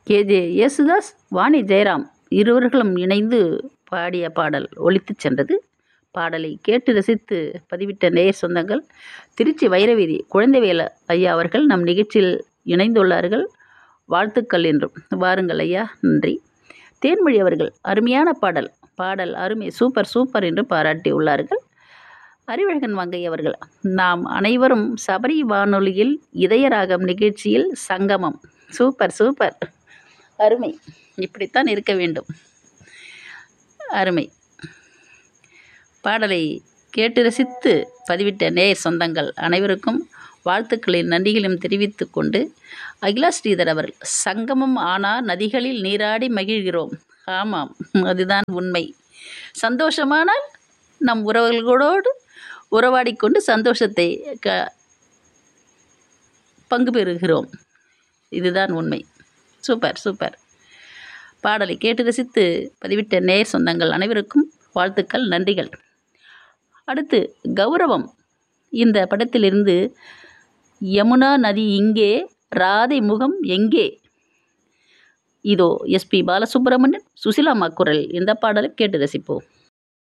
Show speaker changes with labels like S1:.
S1: K J Yesudas, Vani Jayaram இருவர்களும் இணைந்து பாடிய பாடல் ஒலித்துச் சென்றது. பாடலை கேட்டு ரசித்து பதிவிட்ட நேயர் சொந்தங்கள் திருச்சி வைரவீதி குழந்தைவேல ஐயா அவர்கள் நம் நிகழ்ச்சியில் இணைந்துள்ளார்கள். வாழ்த்துக்கள் என்றும். வாருங்கள் ஐயா, நன்றி. தேன்மொழி அவர்கள் அருமையான பாடல், பாடல் அருமை, சூப்பர் சூப்பர் என்று பாராட்டியுள்ளார்கள். அறிவழகன் மங்கை அவர்கள் நாம் அனைவரும் சபரி வானொலியில் இதயராகம் நிகழ்ச்சியில் சங்கமம், சூப்பர் சூப்பர், அருமை, இப்படித்தான் இருக்க வேண்டும், அருமை. பாடலை கேட்டு ரசித்து பதிவிட்ட நேயர் சொந்தங்கள் அனைவருக்கும் வாழ்த்துக்களின் நன்றிகளையும் தெரிவித்து கொண்டு அகிலா ஸ்ரீதர் அவர்கள் சங்கமம் ஆனால் நதிகளில் நீராடி மகிழ்கிறோம். ஆமாம், அதுதான் உண்மை. சந்தோஷமானால் நம் உறவுகளோடு உறவாடிக்கொண்டு சந்தோஷத்தை பங்கு பெறுகிறோம். இதுதான் உண்மை. Super super. பாடலை கேட்டு ரசித்து பதிவிட்ட நேயர் சொந்தங்கள் அனைவருக்கும் வாழ்த்துக்கள், நன்றிகள். அடுத்து கௌரவம். இந்த படத்திலிருந்து யமுனா நதி இங்கே, ராதை முகம் எங்கே. இதோ எஸ்பி பாலசுப்ரமணியன், சுசிலாம்மா குரல் இந்த பாடலை கேட்டு ரசிப்போம்.